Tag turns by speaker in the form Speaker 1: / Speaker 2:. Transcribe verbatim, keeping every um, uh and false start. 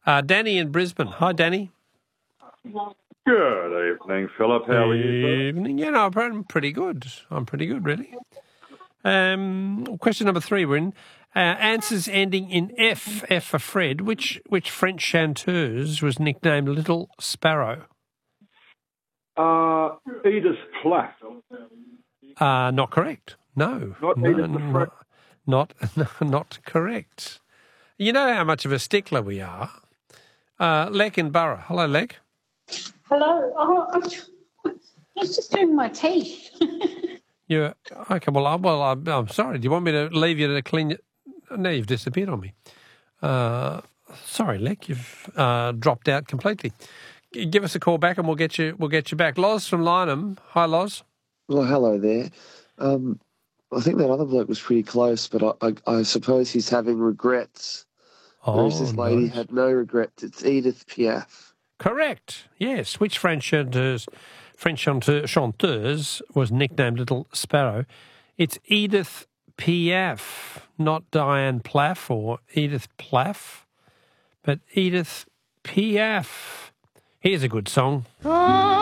Speaker 1: Uh, Danny in Brisbane. Hi, Danny.
Speaker 2: Good evening, Philip. How are you?
Speaker 1: Evening. Yeah, no, I'm pretty good. I'm pretty good, really. Um, question number three, we're in. Uh, answers ending in F, F for Fred. Which which French chanteuse was nicknamed Little Sparrow?
Speaker 2: Uh, Edith Piaf.
Speaker 1: Uh, not correct. No.
Speaker 2: Not
Speaker 1: no,
Speaker 2: Edith the French.
Speaker 1: Not, not, not correct. You know how much of a stickler we are. Uh, Lek in Borough. Hello, Lek.
Speaker 3: Hello. Oh, I'm, I was just doing my teeth.
Speaker 1: You're, okay, well, I, well I'm, I'm sorry. Do you want me to leave you to clean it? No, you've disappeared on me. Uh, sorry, Lek, you've uh, dropped out completely. G- give us a call back and we'll get you We'll get you back. Loz from Lynham. Hi, Loz.
Speaker 4: Well, hello there. Um, I think that other bloke was pretty close, but I, I, I suppose he's having regrets.
Speaker 1: Oh,
Speaker 4: Whereas this lady
Speaker 1: nice.
Speaker 4: had no regrets. It's Edith Piaf.
Speaker 1: Correct. Yes. Which French chanteuse, French chante- chanteuse was nicknamed Little Sparrow? It's Edith Piaf, not Diane Plaff or Edith Plaff, but Edith Piaf. Here's a good song.